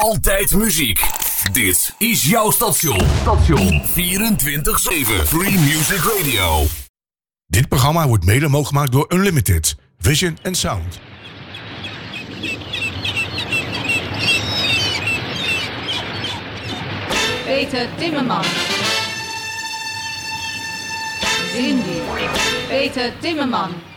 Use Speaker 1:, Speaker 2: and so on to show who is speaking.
Speaker 1: Altijd muziek. Dit is jouw station. 24/7 Free Music Radio.
Speaker 2: Dit programma wordt mede mogelijk gemaakt door Unlimited, Vision and Sound.
Speaker 3: Peter Timmerman. Cindy. Peter Timmerman.